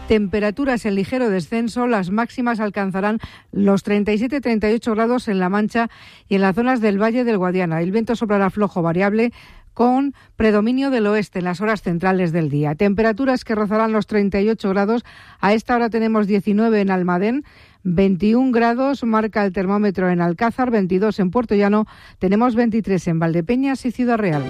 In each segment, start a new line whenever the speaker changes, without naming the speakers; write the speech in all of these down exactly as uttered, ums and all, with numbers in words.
Temperaturas en ligero descenso, las máximas alcanzarán los treinta y siete treinta y ocho grados en La Mancha y en las zonas del Valle del Guadiana. El viento soplará flojo variable con predominio del oeste en las horas centrales del día. Temperaturas que rozarán los treinta y ocho grados. A esta hora tenemos diecinueve en Almadén, veintiún grados marca el termómetro en Alcázar, veintidós en Puerto Llano, tenemos veintitrés en Valdepeñas y Ciudad Real.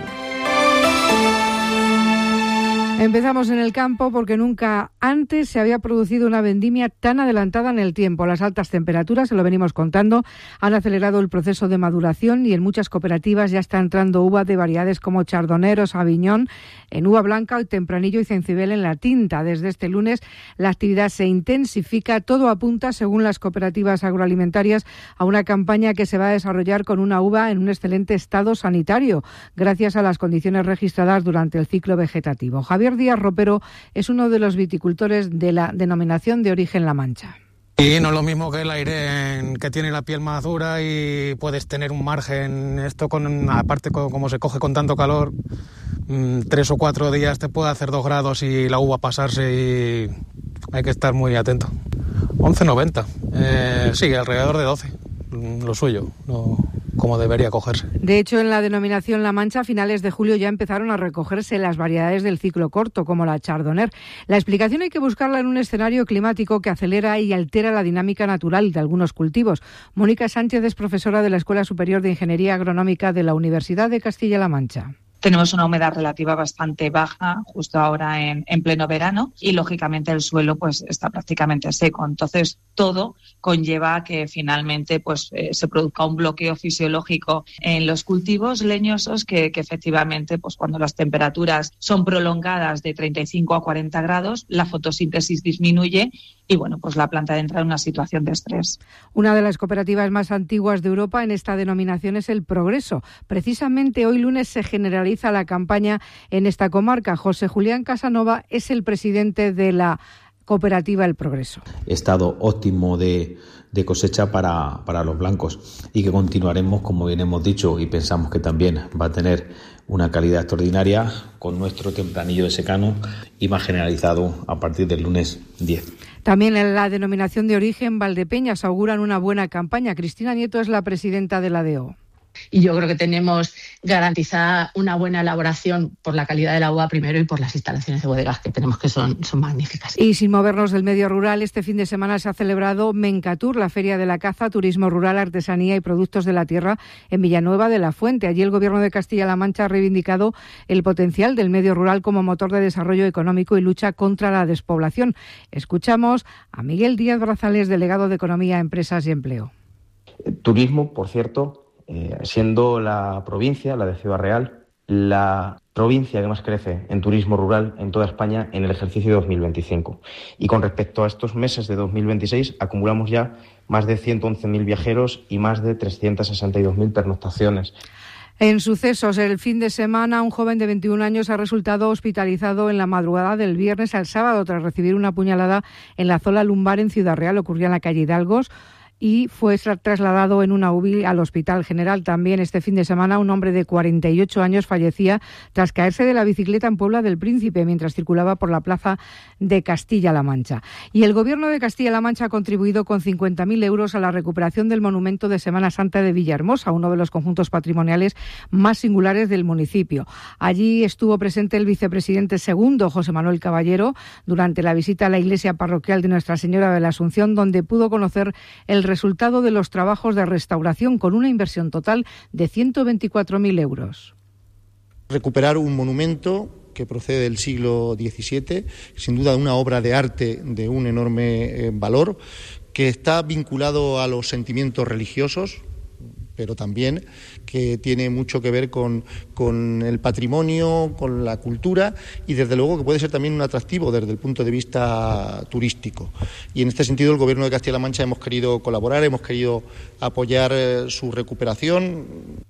Empezamos en el campo porque nunca antes se había producido una vendimia tan adelantada en el tiempo. Las altas temperaturas, se lo venimos contando, han acelerado el proceso de maduración y en muchas cooperativas ya está entrando uva de variedades como Chardonnay o Sauvignon en uva blanca, el Tempranillo y Cencibel en la tinta. Desde este lunes la actividad se intensifica. Todo apunta, según las cooperativas agroalimentarias, a una campaña que se va a desarrollar con una uva en un excelente estado sanitario, gracias a las condiciones registradas durante el ciclo vegetativo. Javier Díaz Ropero es uno de los viticultores de la denominación de origen La Mancha.
Y no es lo mismo que el aire que tiene la piel más dura y puedes tener un margen. Esto, con aparte como se coge con tanto calor, tres o cuatro días te puede hacer dos grados y la uva pasarse y hay que estar muy atento. once noventa, eh, sí, alrededor de doce, lo suyo, no, como debería cogerse.
De hecho, en la denominación La Mancha, a finales de julio ya empezaron a recogerse las variedades del ciclo corto, como la Chardonnay. La explicación hay que buscarla en un escenario climático que acelera y altera la dinámica natural de algunos cultivos. Mónica Sánchez es profesora de la Escuela Superior de Ingeniería Agronómica de la Universidad de Castilla-La Mancha.
Tenemos una humedad relativa bastante baja justo ahora en, en pleno verano y, lógicamente, el suelo pues está prácticamente seco. Entonces, todo conlleva a que finalmente pues eh, se produzca un bloqueo fisiológico en los cultivos leñosos que, que efectivamente, pues cuando las temperaturas son prolongadas de treinta y cinco a cuarenta grados, la fotosíntesis disminuye y, bueno, pues la planta entra en una situación de estrés.
Una de las cooperativas más antiguas de Europa en esta denominación es El Progreso. Precisamente hoy lunes se generaliza la campaña en esta comarca. José Julián Casanova es el presidente de la cooperativa El Progreso.
Estado óptimo de, de cosecha para, para los blancos y que continuaremos, como bien hemos dicho, y pensamos que también va a tener una calidad extraordinaria con nuestro tempranillo de secano y más generalizado a partir del lunes diez.
También en la denominación de origen Valdepeñas auguran una buena campaña. Cristina Nieto es la presidenta de la D O.
Y yo creo que tenemos garantizada una buena elaboración por la calidad del agua primero y por las instalaciones de bodegas que tenemos, que son, son magníficas.
Y sin movernos del medio rural, este fin de semana se ha celebrado Mencatur, la Feria de la Caza, Turismo Rural, Artesanía y Productos de la Tierra en Villanueva de la Fuente. Allí el Gobierno de Castilla-La Mancha ha reivindicado el potencial del medio rural como motor de desarrollo económico y lucha contra la despoblación. Escuchamos a Miguel Díaz Brazales, delegado de Economía, Empresas y Empleo.
El turismo, por cierto, Eh, siendo la provincia, la de Ciudad Real, la provincia que más crece en turismo rural en toda España en el ejercicio dos mil veinticinco. Y con respecto a estos meses de dos mil veintiséis, acumulamos ya más de ciento once mil viajeros y más de trescientas sesenta y dos mil pernoctaciones.
En sucesos, el fin de semana, un joven de veintiún años ha resultado hospitalizado en la madrugada del viernes al sábado tras recibir una puñalada en la zona lumbar en Ciudad Real. Ocurrió en la calle Hidalgos y fue trasladado en una U B I al Hospital General. También este fin de semana un hombre de cuarenta y ocho años fallecía tras caerse de la bicicleta en Puebla del Príncipe mientras circulaba por la plaza de Castilla-La Mancha. Y el Gobierno de Castilla-La Mancha ha contribuido con cincuenta mil euros a la recuperación del monumento de Semana Santa de Villahermosa, uno de los conjuntos patrimoniales más singulares del municipio. Allí estuvo presente el vicepresidente segundo, José Manuel Caballero, durante la visita a la iglesia parroquial de Nuestra Señora de la Asunción, donde pudo conocer el resultado de los trabajos de restauración con una inversión total de ciento veinticuatro mil euros.
Recuperar un monumento que procede del siglo diecisiete, sin duda una obra de arte de un enorme eh, valor, que está vinculado a los sentimientos religiosos, pero también que tiene mucho que ver con, con el patrimonio, con la cultura y desde luego que puede ser también un atractivo desde el punto de vista turístico. Y en este sentido el Gobierno de Castilla-La Mancha hemos querido colaborar, hemos querido apoyar eh, su recuperación.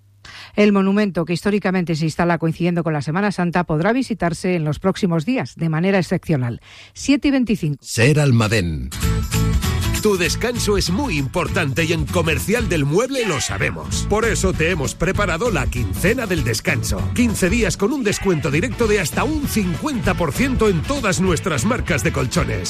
El monumento, que históricamente se instala coincidiendo con la Semana Santa, podrá visitarse en los próximos días de manera excepcional. siete y veinticinco.
Ser Almadén. Tu descanso es muy importante y en Comercial del Mueble lo sabemos. Por eso te hemos preparado la quincena del descanso. quince días con un descuento directo de hasta un cincuenta por ciento en todas nuestras marcas de colchones.